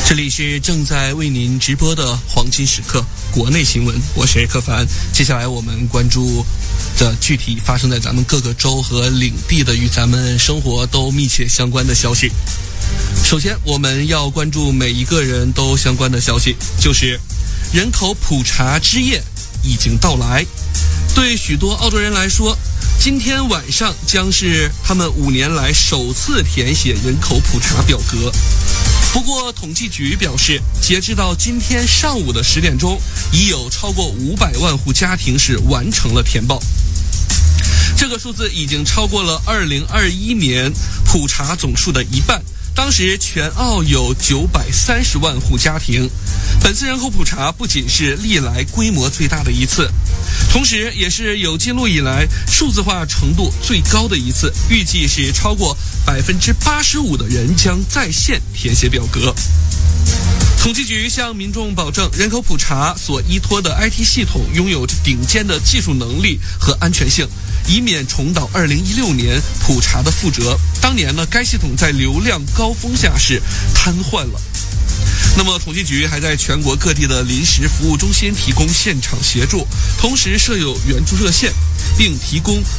这里是正在为您直播的黄金时刻国内新闻，我是柯凡。接下来我们关注的具体发生在咱们各个州和领地的与咱们生活都密切相关的消息。首先我们要关注每一个人都相关的消息，就是人口普查之夜已经到来。对许多澳洲人来说，今天晚上将是他们5年来首次填写人口普查表格。不过统计局表示，截至到今天上午的10点钟，已有超过500万户家庭是完成了填报。这个数字已经超过了2021年普查总数的一半，当时全澳有930万户家庭。本次人口普查不仅是历来规模最大的一次，同时也是有记录以来数字化程度最高的一次，预计是超过85%的人将在线填写表格。统计局向民众保证，人口普查所依托的 IT 系统拥有顶尖的技术能力和安全性，以免重蹈2016年普查的覆辙。当年呢，该系统在流量高峰下是瘫痪了。那么统计局还在全国各地的临时服务中心提供现场协助，同时设有援助热线，并提供